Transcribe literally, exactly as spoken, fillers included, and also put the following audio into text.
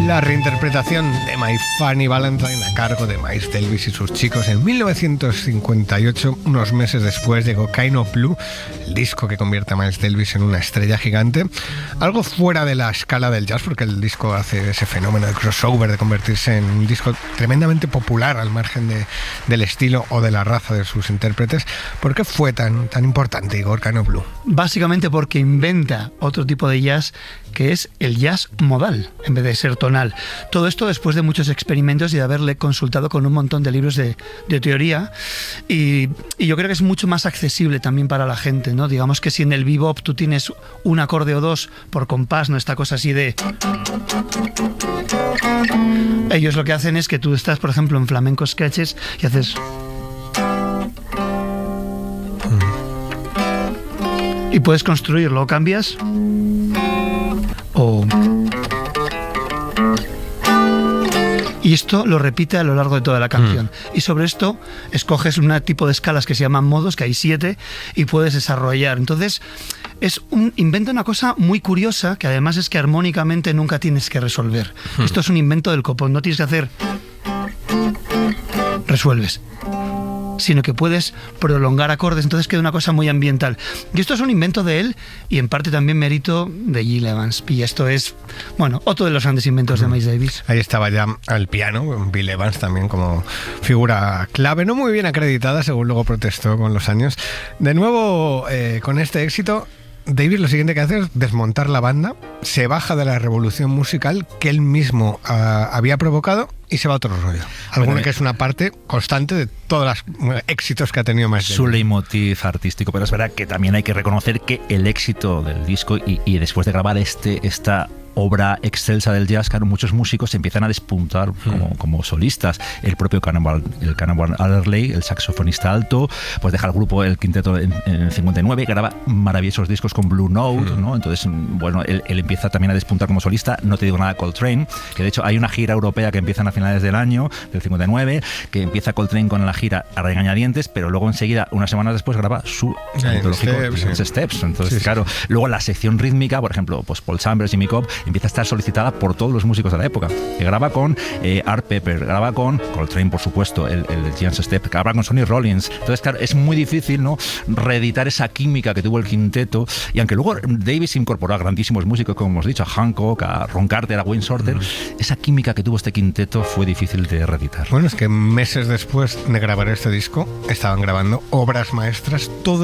La reinterpretación de My Funny Valentine a cargo de Miles Davis y sus chicos en mil novecientos cincuenta y ocho, unos meses después llegó Kind of Blue, el disco que convierte a Miles Davis en una estrella gigante, algo fuera de la escala del jazz, porque el disco hace ese fenómeno de crossover, de convertirse en un disco tremendamente popular al margen de, del estilo o de la raza de sus intérpretes. ¿Por qué fue tan, tan importante, Igor, Kind of Blue? Básicamente porque inventa otro tipo de jazz, que es el jazz modal, en vez de ser tonal. Todo esto después de muchos experimentos y de haberle consultado con un montón de libros de, de teoría, y, y yo creo que es mucho más accesible también para la gente, ¿no? Digamos que si en el bebop tú tienes un acorde o dos por compás, no esta cosa así de... Ellos lo que hacen es que tú estás, por ejemplo, en flamenco sketches y haces... Y puedes construirlo, o cambias o... Y esto lo repite a lo largo de toda la canción. Mm. Y sobre esto escoges un tipo de escalas que se llaman modos, que hay siete, y puedes desarrollar. Entonces, es un, inventa una cosa muy curiosa, que además es que armónicamente nunca tienes que resolver. Mm. Esto es un invento del copón, no tienes que hacer... Resuelves. Sino que puedes prolongar acordes, entonces queda una cosa muy ambiental. Y esto es un invento de él y en parte también mérito de Gil Evans. Y esto es, bueno, otro de los grandes inventos de Miles Davis. Ahí estaba ya al piano, Bill Evans también como figura clave, no muy bien acreditada, según luego protestó con los años. De nuevo, eh, con este éxito, Davis lo siguiente que hace es desmontar la banda, se baja de la revolución musical que él mismo uh, había provocado y se va a otro rollo. Alguna bueno, que es una parte constante de todos los éxitos que ha tenido Miles Davis. Su leitmotiv artístico, pero es verdad que también hay que reconocer que el éxito del disco y, y después de grabar este esta obra excelsa del jazz, claro, muchos músicos se empiezan a despuntar como, mm. como solistas. El propio Cannonball, el Cannonball Adderley, el saxofonista alto, pues deja el grupo, el quinteto en, en el cincuenta y nueve, graba maravillosos discos con Blue Note, mm. ¿no? Entonces, bueno, él, él empieza también a despuntar como solista. No te digo nada de Coltrane, que de hecho hay una gira europea que empiezan a finales del año, del cincuenta y nueve, que empieza Coltrane con la gira a regañadientes, pero luego enseguida, unas semanas después, graba su antológico Steps, sí. Steps. Entonces, sí, claro, sí. Luego la sección rítmica, por ejemplo, pues Paul Chambers, Jimmy Cobb, empieza a estar solicitada por todos los músicos de la época. Que graba con eh, Art Pepper, graba con Coltrane, por supuesto, el, el Giant Step, graba con Sonny Rollins. Entonces, claro, es muy difícil, ¿no?, reeditar esa química que tuvo el quinteto. Y aunque luego Davis incorporó a grandísimos músicos, como hemos dicho, a Hancock, a Ron Carter, a Wayne Shorter, mm. esa química que tuvo este quinteto fue difícil de reeditar. Bueno, es que meses después de grabar este disco estaban grabando obras maestras, todo